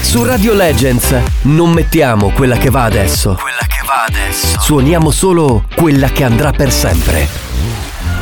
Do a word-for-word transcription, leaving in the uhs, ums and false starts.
Su Radio Legends non mettiamo quella che va adesso. Quella che va adesso. Suoniamo solo quella che andrà per sempre.